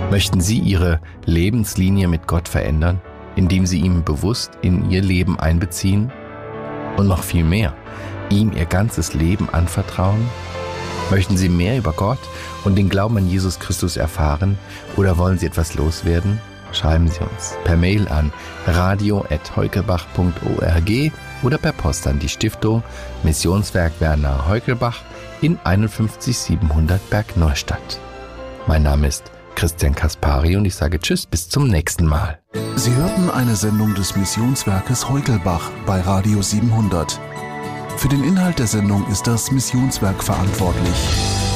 Möchten Sie Ihre Lebenslinie mit Gott verändern, indem Sie ihn bewusst in Ihr Leben einbeziehen? Und noch viel mehr, ihm Ihr ganzes Leben anvertrauen? Möchten Sie mehr über Gott und den Glauben an Jesus Christus erfahren oder wollen Sie etwas loswerden? Schreiben Sie uns per Mail an radio@heukelbach.org oder per Post an die Stiftung Missionswerk Werner Heukelbach in 51700 Bergneustadt. Mein Name ist Christian Kaspari und ich sage Tschüss, bis zum nächsten Mal. Sie hörten eine Sendung des Missionswerkes Heukelbach bei Radio 700. Für den Inhalt der Sendung ist das Missionswerk verantwortlich.